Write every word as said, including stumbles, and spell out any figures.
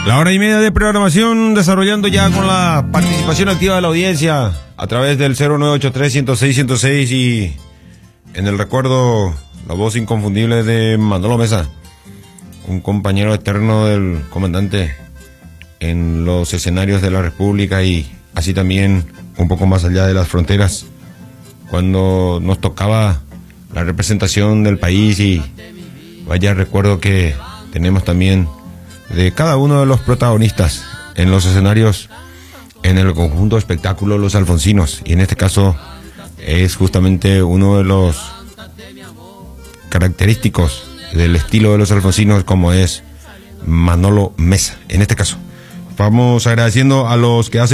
La hora y media de programación desarrollando ya con la participación activa de la audiencia a través del cero nueve ocho tres, ciento seis, ciento seis y en el recuerdo la voz inconfundible de Manolo Mesa, un compañero eterno del comandante en los escenarios de la República y así también un poco más allá de las fronteras cuando nos tocaba la representación del país. Y vaya recuerdo que tenemos también de cada uno de los protagonistas en los escenarios en el conjunto de espectáculo Los Alfonsinos, y en este caso es justamente uno de los característicos del estilo de Los Alfonsinos, como es Manolo Mesa. En este caso vamos agradeciendo a los que hacen